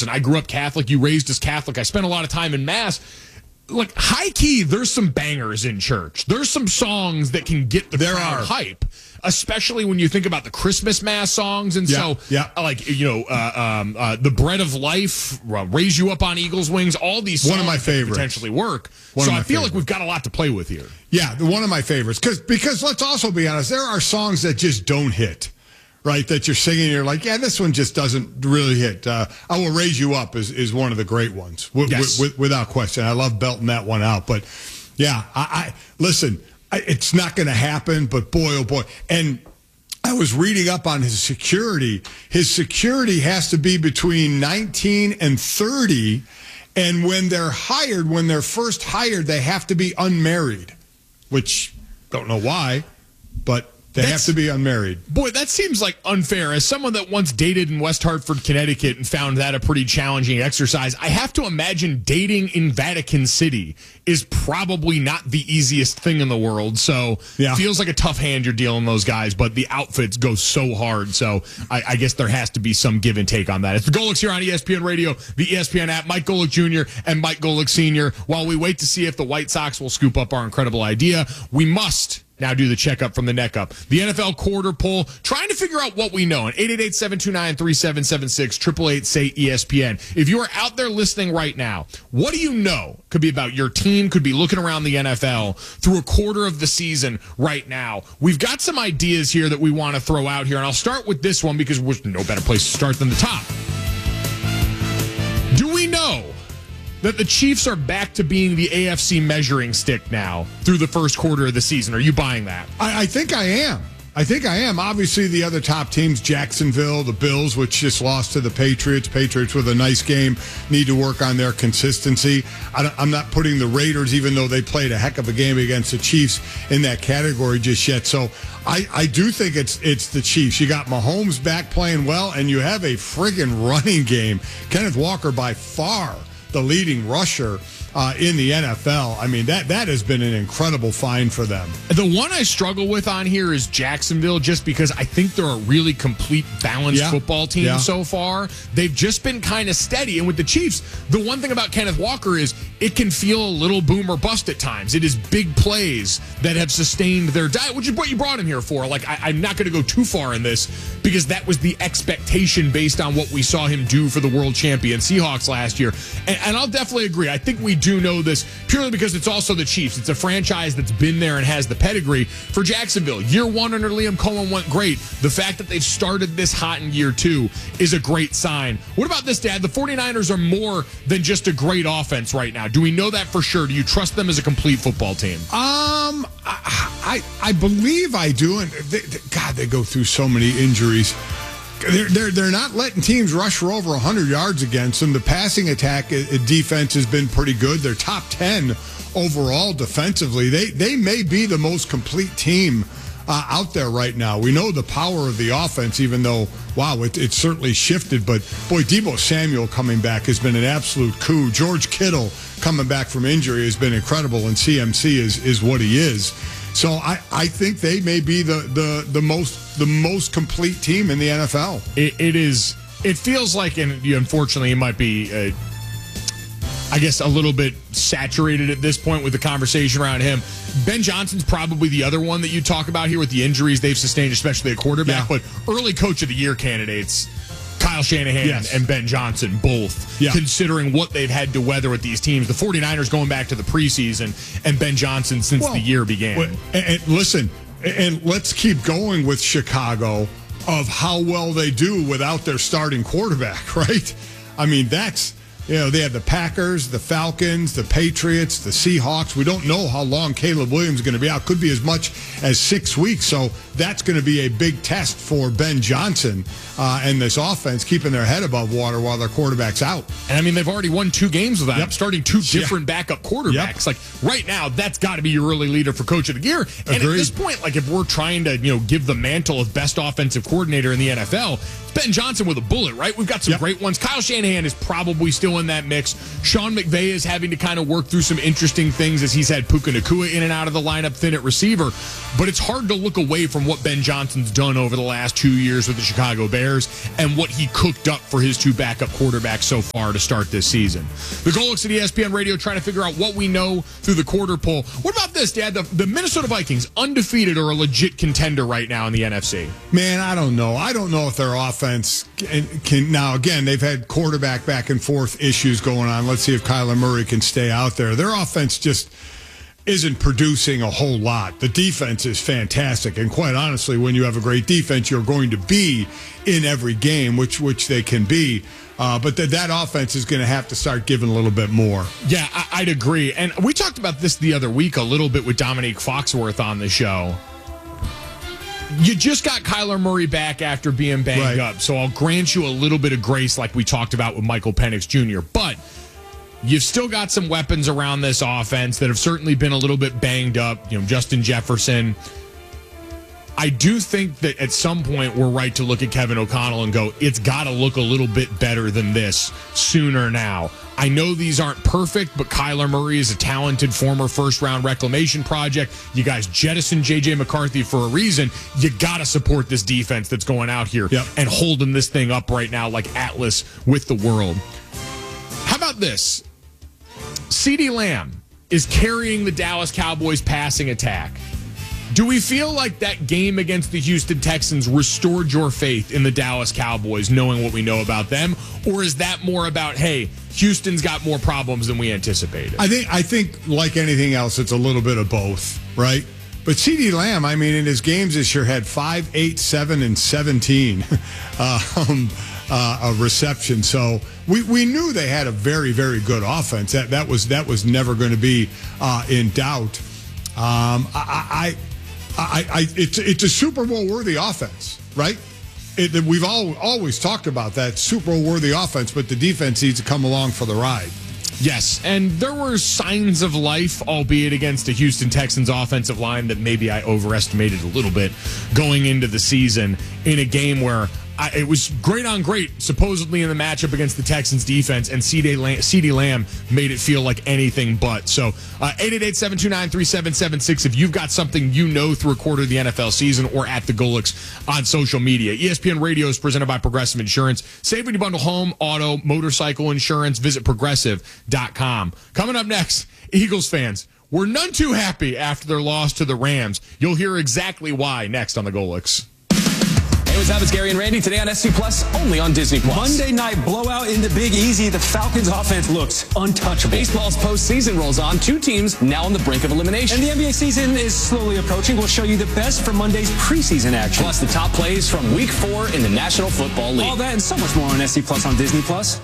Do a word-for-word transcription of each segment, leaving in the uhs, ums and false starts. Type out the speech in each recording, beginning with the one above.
listen, I grew up Catholic. You raised as Catholic. I spent a lot of time in Mass. Look, high key, there's some bangers in church. There's some songs that can get the there crowd are. hype, especially when you think about the Christmas Mass songs. And yeah, so, yeah. like, you know, uh, um, uh, The Bread of Life, uh, Raise You Up on Eagle's Wings, all these songs one of my favorites. potentially work. One so of my I feel favorites. like we've got a lot to play with here. Yeah, one of my favorites. Cause, because let's also be honest, there are songs that just don't hit. Right, that you're singing, you're like, yeah, this one just doesn't really hit. Uh, I Will Raise You Up is, is one of the great ones, w- yes. w- without question. I love belting that one out. But, yeah, I, I listen, I, it's not going to happen, but boy, oh boy. And I was reading up on his security. His security has to be between nineteen and thirty, and when they're hired, when they're first hired, they have to be unmarried, which, don't know why, but... They That's, have to be unmarried. Boy, that seems like unfair. As someone that once dated in West Hartford, Connecticut, and found that a pretty challenging exercise, I have to imagine dating in Vatican City is probably not the easiest thing in the world. So yeah. feels like a tough hand you're dealing those guys, but the outfits go so hard. So I, I guess there has to be some give and take on that. It's the Golics here on E S P N Radio, the E S P N app, Mike Golic Junior and Mike Golic Senior While we wait to see if the White Sox will scoop up our incredible idea, we must now do the checkup from the neck up. The N F L quarter poll, trying to figure out what we know. At eight eight eight, seven two nine, three seven seven six, eight eight eight, say E S P N. If you are out there listening right now, what do you know? Could be about your team, could be looking around the N F L through a quarter of the season right now. We've got some ideas here that we want to throw out here, and I'll start with this one because there's no better place to start than the top. Do we know that the Chiefs are back to being the A F C measuring stick now through the first quarter of the season? Are you buying that? I, I think I am. I think I am. Obviously, the other top teams, Jacksonville, the Bills, which just lost to the Patriots. Patriots with a nice game, need to work on their consistency. I don't, I'm not putting the Raiders, even though they played a heck of a game against the Chiefs, in that category just yet. So I, I do think it's it's the Chiefs. You got Mahomes back playing well, and you have a friggin' running game. Kenneth Walker by far the leading rusher uh, in the N F L. I mean, that that has been an incredible find for them. The one I struggle with on here is Jacksonville, just because I think they're a really complete, balanced yeah. football team yeah. so far. They've just been kind of steady. And with the Chiefs, the one thing about Kenneth Walker is it can feel a little boom or bust at times. It is big plays that have sustained their diet, which is what you brought him here for. Like, I, I'm not going to go too far in this because that was the expectation based on what we saw him do for the world champion Seahawks last year. And, and I'll definitely agree. I think we do know this purely because it's also the Chiefs. It's a franchise that's been there and has the pedigree. For Jacksonville, year one under Liam Cohen went great. The fact that they've started this hot in year two is a great sign. What about this, Dad? The 49ers are more than just a great offense right now. Do we know that for sure? Do you trust them as a complete football team? Um, I I, I believe I do. And they, they, God, they go through so many injuries. They're, they're, they're not letting teams rush for over one hundred yards against them. The passing attack uh, defense has been pretty good. They're top ten overall defensively. They they may be the most complete team uh, out there right now. We know the power of the offense, even though, wow, it, it certainly shifted. But, boy, Deebo Samuel coming back has been an absolute coup. George Kittle coming back from injury has been incredible, and C M C is, is what he is. So I, I think they may be the, the, the most the most complete team in the N F L. It, it is. It feels like, and unfortunately, it might be, uh, I guess, a little bit saturated at this point with the conversation around him. Ben Johnson's probably the other one that you talk about here with the injuries they've sustained, especially at quarterback. Yeah. But early Coach of the Year candidates, Kyle Shanahan yes. and Ben Johnson, both, yeah. considering what they've had to weather with these teams. The 49ers going back to the preseason, and Ben Johnson since well, the year began. Well, and, and listen, and let's keep going with Chicago of how well they do without their starting quarterback, right? I mean, that's, you know, they have the Packers, the Falcons, the Patriots, the Seahawks. We don't know how long Caleb Williams is going to be out. Could be as much as six weeks. So that's going to be a big test for Ben Johnson uh, and this offense, keeping their head above water while their quarterback's out. And I mean, they've already won two games without yep. him, starting two different yeah. backup quarterbacks. Yep. Like right now, that's got to be your early leader for Coach of the Year. And Agreed. at this point, like if we're trying to, you know, give the mantle of best offensive coordinator in the N F L, it's Ben Johnson with a bullet, right? We've got some yep. great ones. Kyle Shanahan is probably still still in that mix. Sean McVay is having to kind of work through some interesting things as he's had Puka Nacua in and out of the lineup, thin at receiver. But it's hard to look away from what Ben Johnson's done over the last two years with the Chicago Bears and what he cooked up for his two backup quarterbacks so far to start this season. The Golics at E S P N Radio trying to figure out what we know through the quarter poll. What about this, Dad? The, the Minnesota Vikings, undefeated, are a legit contender right now in the N F C. Man, I don't know. I don't know if their offense can, can now, again, they've had quarterback back and forth issues going on. Let's see if Kyler Murray can stay out there. Their offense just isn't producing a whole lot. The defense is fantastic, and quite honestly, when you have a great defense, you're going to be in every game, which which they can be. Uh, but th- that offense is going to have to start giving a little bit more. Yeah, I- I'd agree. And we talked about this the other week a little bit with Dominique Foxworth on the show. You just got Kyler Murray back after being banged right. up, so I'll grant you a little bit of grace like we talked about with Michael Penix Junior But you've still got some weapons around this offense that have certainly been a little bit banged up. You know, Justin Jefferson. I do think that at some point we're right to look at Kevin O'Connell and go, it's got to look a little bit better than this sooner now. I know these aren't perfect, but Kyler Murray is a talented former first-round reclamation project. You guys jettisoned J J McCarthy for a reason. You got to support this defense that's going out here yep. and holding this thing up right now like Atlas with the world. How about this? CeeDee Lamb is carrying the Dallas Cowboys passing attack. Do we feel like that game against the Houston Texans restored your faith in the Dallas Cowboys, knowing what we know about them? Or is that more about, hey, Houston's got more problems than we anticipated? I think, I think like anything else, it's a little bit of both, right? But CeeDee Lamb, I mean, in his games this year had five, eight, seven, and seventeen um, uh, a reception. So we, we knew they had a very, very good offense. That that was that was never going to be uh, in doubt. Um, I, I, I, I, it's it's a Super Bowl worthy offense, right? It, we've all always talked about that Super Bowl worthy offense, but the defense needs to come along for the ride. Yes, and there were signs of life, albeit against a Houston Texans offensive line that maybe I overestimated a little bit going into the season in a game where I, it was great on great, supposedly in the matchup against the Texans defense, and CeeDee Lamb, CeeDee Lamb made it feel like anything but. So uh, eight eight eight, seven two nine, three seven seven six if you've got something you know through a quarter of the N F L season or at the Golics on social media. E S P N Radio is presented by Progressive Insurance. Save when you bundle home, auto, motorcycle insurance. Visit progressive dot com. Coming up next, Eagles fans were none too happy after their loss to the Rams. You'll hear exactly why next on the Golics. Hey, what's up? It's Gary and Randy today on S C Plus, only on Disney Plus. Monday night blowout in the Big Easy. The Falcons offense looks untouchable. Baseball's postseason rolls on. Two teams now on the brink of elimination. And the N B A season is slowly approaching. We'll show you the best from Monday's preseason action. Plus the top plays from Week Four in the National Football League. All that and so much more on S C Plus on Disney Plus.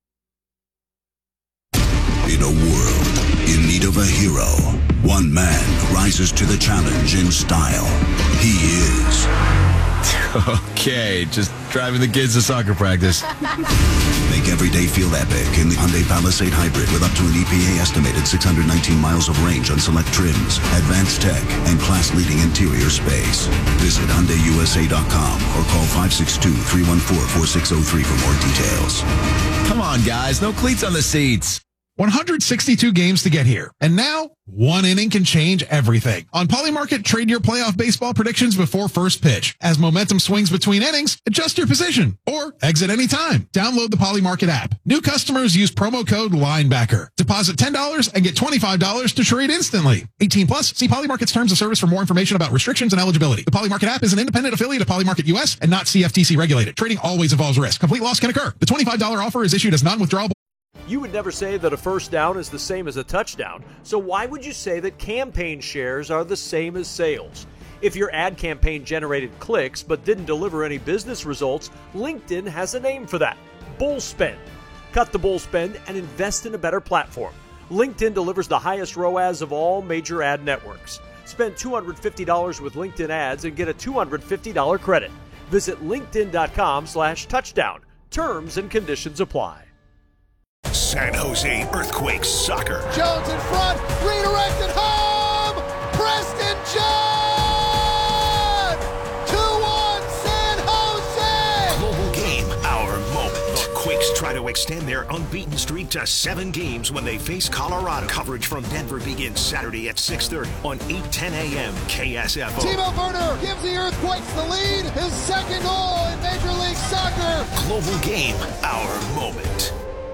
In a world in need of a hero, one man rises to the challenge in style. He is... Okay, just driving the kids to soccer practice. Make every day feel epic in the Hyundai Palisade Hybrid with up to an E P A estimated six hundred nineteen miles of range on select trims, advanced tech, and class-leading interior space. Visit Hyundai U S A dot com or call five six two, three one four, four six zero three for more details. Come on, guys, no cleats on the seats. one hundred sixty-two games to get here. And now, one inning can change everything. On Polymarket, trade your playoff baseball predictions before first pitch. As momentum swings between innings, adjust your position or exit anytime. Download the Polymarket app. New customers use promo code LINEBACKER. Deposit ten dollars and get twenty-five dollars to trade instantly. eighteen plus, see Polymarket's terms of service for more information about restrictions and eligibility. The Polymarket app is an independent affiliate of Polymarket U S and not C F T C regulated. Trading always involves risk. Complete loss can occur. The twenty-five dollars offer is issued as non-withdrawable. You would never say that a first down is the same as a touchdown, so why would you say that campaign shares are the same as sales? If your ad campaign generated clicks but didn't deliver any business results, LinkedIn has a name for that: bull spend. Cut the bull spend and invest in a better platform. LinkedIn delivers the highest R O A S of all major ad networks. Spend two hundred fifty dollars with LinkedIn ads and get a two hundred fifty dollars credit. Visit linkedin.com slash touchdown. Terms and conditions apply. San Jose Earthquakes soccer. Jones in front, redirected home! Preston John! two one San Jose! Global game, our moment. The Quakes try to to extend their unbeaten streak to seven games when they face Colorado. Coverage from Denver begins Saturday at six thirty on eight ten a.m. K S F O. Timo Werner gives the Earthquakes the lead. His second goal in Major League Soccer. Global Game, our moment.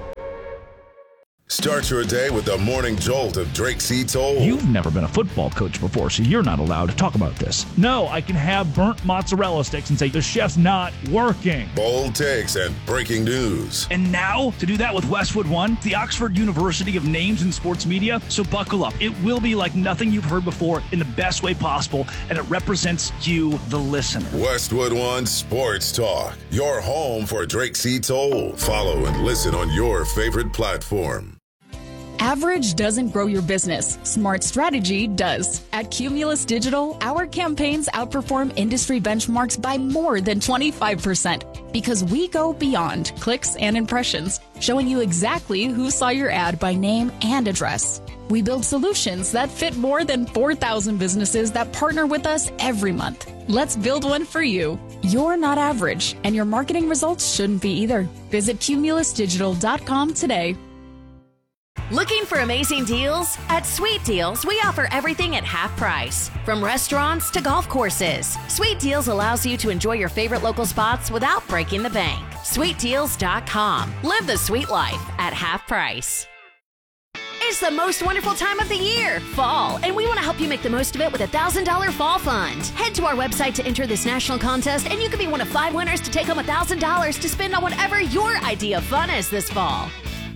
Start your day with the morning jolt of Drake Seats Old. You've never been a football coach before, so you're not allowed to talk about this. No, I can have burnt mozzarella sticks and say the chef's not working. Bold takes and breaking news. And now, to do that with Westwood One, the Oxford University of names in sports media, so buckle up. It will be like nothing you've heard before in the best way possible, and it represents you, the listener. Westwood One Sports Talk, your home for Drake Seats Old. Follow and listen on your favorite platform. Average doesn't grow your business. Smart strategy does. At Cumulus Digital, our campaigns outperform industry benchmarks by more than twenty-five percent because we go beyond clicks and impressions, showing you exactly who saw your ad by name and address. We build solutions that fit more than four thousand businesses that partner with us every month. Let's build one for you. You're not average, and your marketing results shouldn't be either. Visit cumulus digital dot com today. Looking for amazing deals? At Sweet Deals, we offer everything at half price. From restaurants to golf courses, Sweet Deals allows you to enjoy your favorite local spots without breaking the bank. sweet deals dot com. Live the sweet life at half price. It's the most wonderful time of the year, fall, and we want to help you make the most of it with a one thousand dollars Fall Fund. Head to our website to enter this national contest, and you can be one of five winners to take home one thousand dollars to spend on whatever your idea of fun is this fall.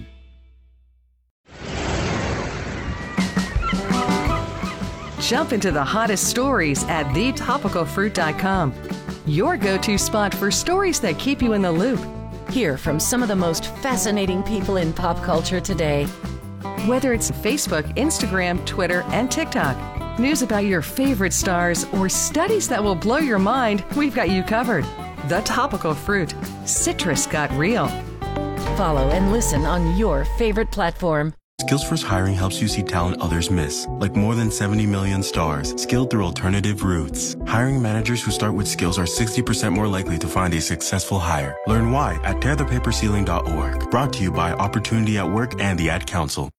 Jump into the hottest stories at the topical fruit dot com. Your go-to spot for stories that keep you in the loop. Hear from some of the most fascinating people in pop culture today. Whether it's Facebook, Instagram, Twitter, and TikTok, news about your favorite stars, or studies that will blow your mind, we've got you covered. The Topical Fruit. Citrus got real. Follow and listen on your favorite platform. Skillsforce Hiring helps you see talent others miss, like more than seventy million stars, skilled through alternative routes. Hiring managers who start with skills are sixty percent more likely to find a successful hire. Learn why at tear the paper ceiling dot org. Brought to you by Opportunity at Work and the Ad Council.